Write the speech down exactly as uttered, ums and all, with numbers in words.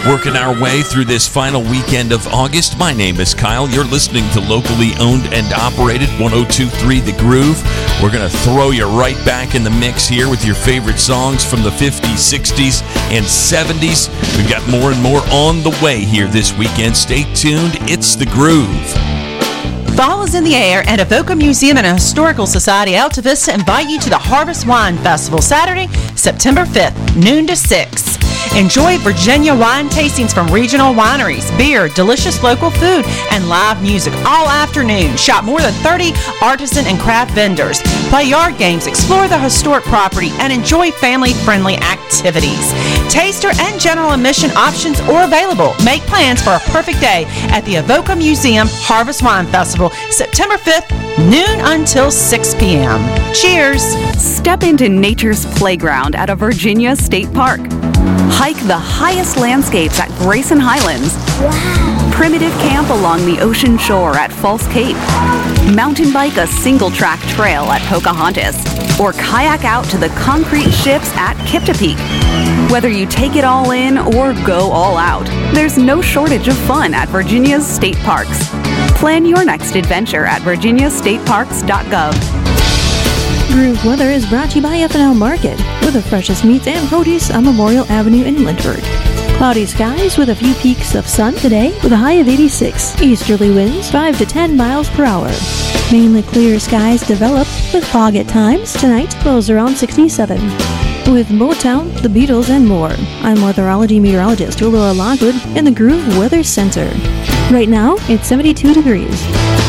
Working our way through this final weekend of August. My name is Kyle. You're listening to locally owned and operated one oh two point three The Groove. We're going to throw you right back in the mix here with your favorite songs from the fifties, sixties, and seventies. We've got more and more on the way here this weekend. Stay tuned. It's The Groove. Fall is in the air, and Avoca Museum and Historical Society Alta Vista invite you to the Harvest Wine Festival Saturday, September fifth, noon to six. Enjoy Virginia wine tastings from regional wineries, beer, delicious local food, and live music all afternoon. Shop more than thirty artisan and craft vendors. Play yard games, explore the historic property, and enjoy family-friendly activities. Taster and general admission options are available. Make plans for a perfect day at the Avoca Museum Harvest Wine Festival, September fifth, noon until six p.m. Cheers! Step into nature's playground at a Virginia state park. Hike the highest landscapes at Grayson Highlands. Wow. Primitive camp along the ocean shore at False Cape. Mountain bike a single-track trail at Pocahontas. Or kayak out to the concrete ships at Kipta-Peak. Whether you take it all in or go all out, there's no shortage of fun at Virginia's state parks. Plan your next adventure at virginia state parks dot gov. Groove Weather is brought to you by F and L Market, with the freshest meats and produce on Memorial Avenue in Lindbergh. Cloudy skies with a few peaks of sun today with a high of eighty-six. Easterly winds five to ten miles per hour. Mainly clear skies develop with fog at times. Tonight, lows around sixty-seven. With Motown, the Beatles, and more, I'm weatherology meteorologist Laura Lockwood in the Groove Weather Center. Right now, it's seventy-two degrees.